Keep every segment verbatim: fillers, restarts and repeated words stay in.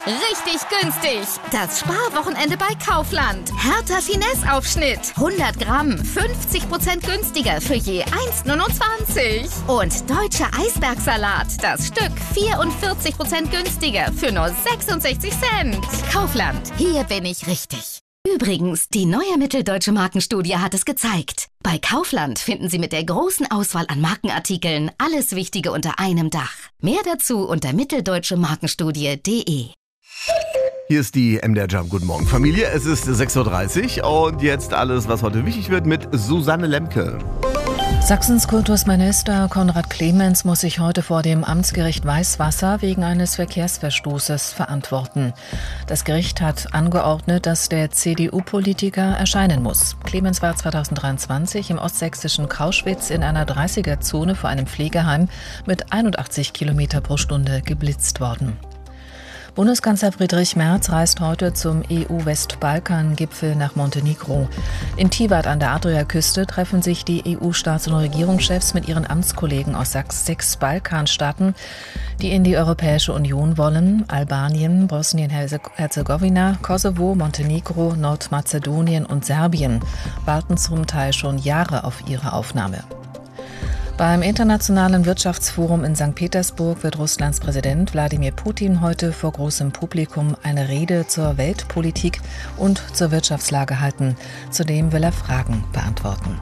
Richtig günstig. Das Sparwochenende bei Kaufland. Hertha Finesse-Aufschnitt. hundert Gramm, fünfzig Prozent günstiger für je eins Komma neunundzwanzig. Und deutscher Eisbergsalat. Das Stück vierundvierzig Prozent günstiger für nur sechsundsechzig Cent. Kaufland. Hier bin ich richtig. Übrigens, die neue Mitteldeutsche Markenstudie hat es gezeigt. Bei Kaufland finden Sie mit der großen Auswahl an Markenartikeln alles Wichtige unter einem Dach. Mehr dazu unter mitteldeutsche markenstudie punkt de. Hier ist die M D R Jump. Guten Morgen, Familie. Es ist sechs Uhr dreißig und jetzt alles, was heute wichtig wird, mit Susanne Lemke. Sachsens Kultusminister Konrad Clemens muss sich heute vor dem Amtsgericht Weißwasser wegen eines Verkehrsverstoßes verantworten. Das Gericht hat angeordnet, dass der C D U-Politiker erscheinen muss. Clemens war zweitausenddreiundzwanzig im ostsächsischen Kauschwitz in einer dreißiger-Zone vor einem Pflegeheim mit einundachtzig Kilometer pro Stunde geblitzt worden. Bundeskanzler Friedrich Merz reist heute zum E U-Westbalkan-Gipfel nach Montenegro. In Tivat an der Adriaküste treffen sich die E U-Staats- und Regierungschefs mit ihren Amtskollegen aus sechs Balkanstaaten, die in die Europäische Union wollen: Albanien, Bosnien-Herzegowina, Kosovo, Montenegro, Nordmazedonien und Serbien warten zum Teil schon Jahre auf ihre Aufnahme. Beim Internationalen Wirtschaftsforum in Sankt Petersburg wird Russlands Präsident Wladimir Putin heute vor großem Publikum eine Rede zur Weltpolitik und zur Wirtschaftslage halten. Zudem will er Fragen beantworten.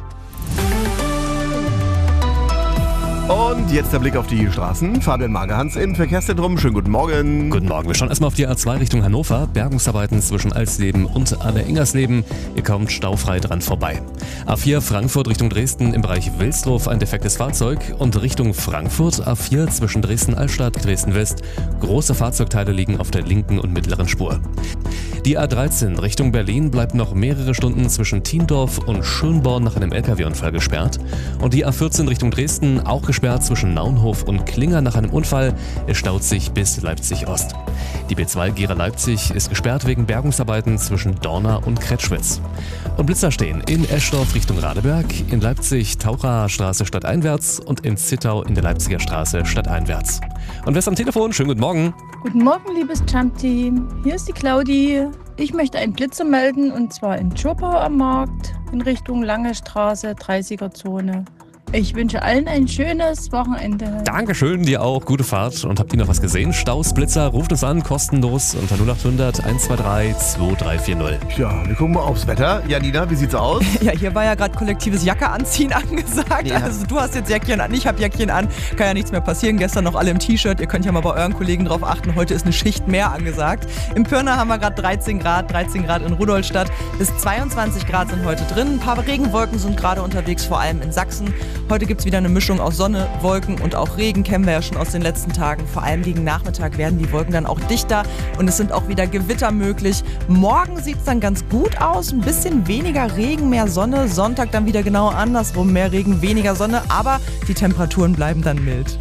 Und jetzt der Blick auf die Straßen. Fabian Magerhans im Verkehrszentrum. Schönen guten Morgen. Guten Morgen. Wir schauen erstmal auf die A zwei Richtung Hannover. Bergungsarbeiten zwischen Alsleben und Anne-Ingersleben. Ihr kommt staufrei dran vorbei. A vier Frankfurt Richtung Dresden im Bereich Wilsdruf ein defektes Fahrzeug. Und Richtung Frankfurt A vier zwischen Dresden-Altstadt, Dresden-West. Große Fahrzeugteile liegen auf der linken und mittleren Spur. Die A dreizehn Richtung Berlin bleibt noch mehrere Stunden zwischen Thiendorf und Schönborn nach einem L K W-Unfall gesperrt. Und die A vierzehn Richtung Dresden auch gesperrt zwischen Naunhof und Klinger nach einem Unfall. Es staut sich bis Leipzig-Ost. Die B zwei Gera-Leipzig ist gesperrt wegen Bergungsarbeiten zwischen Dorna und Kretschwitz. Und Blitzer stehen in Eschdorf Richtung Radeberg, in Leipzig Taucher Straße stadteinwärts und in Zittau in der Leipziger Straße stadteinwärts. Und wer ist am Telefon? Schönen guten Morgen. Guten Morgen, liebes Jump-Team. Hier ist die Claudi. Ich möchte einen Blitzer melden, und zwar in Schurpau am Markt in Richtung Lange Straße, dreißiger-Zone. Ich wünsche allen ein schönes Wochenende. Dankeschön, dir auch. Gute Fahrt. Und habt ihr noch was gesehen? Staus, Blitzer, ruft uns an, kostenlos unter null acht hundert eins zwei drei zwei drei vier null. Ja, wir gucken mal aufs Wetter. Janina, wie sieht's aus? Ja, hier war ja gerade kollektives Jacke anziehen angesagt. Ja. Also du hast jetzt Jäckchen an, ich habe Jäckchen an. Kann ja nichts mehr passieren. Gestern noch alle im T-Shirt. Ihr könnt ja mal bei euren Kollegen drauf achten. Heute ist eine Schicht mehr angesagt. Im Pirna haben wir gerade dreizehn Grad, dreizehn Grad in Rudolstadt. Bis zweiundzwanzig Grad sind heute drin. Ein paar Regenwolken sind gerade unterwegs, vor allem in Sachsen. Heute gibt es wieder eine Mischung aus Sonne, Wolken und auch Regen, kennen wir ja schon aus den letzten Tagen. Vor allem gegen Nachmittag werden die Wolken dann auch dichter und es sind auch wieder Gewitter möglich. Morgen sieht es dann ganz gut aus, ein bisschen weniger Regen, mehr Sonne. Sonntag dann wieder genau andersrum, mehr Regen, weniger Sonne, aber die Temperaturen bleiben dann mild.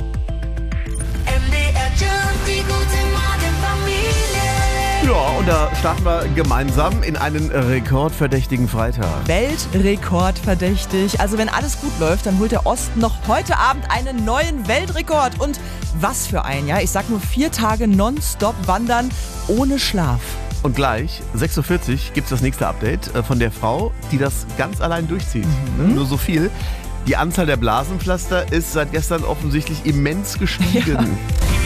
Ja, und da starten wir gemeinsam in einen rekordverdächtigen Freitag. Weltrekordverdächtig. Also wenn alles gut läuft, dann holt der Osten noch heute Abend einen neuen Weltrekord. Und was für ein, ja? Ich sag nur vier Tage nonstop wandern ohne Schlaf. Und gleich, sechs Uhr vierzig, gibt's das nächste Update von der Frau, die das ganz allein durchzieht. Mhm. Nur so viel. Die Anzahl der Blasenpflaster ist seit gestern offensichtlich immens gestiegen. Ja.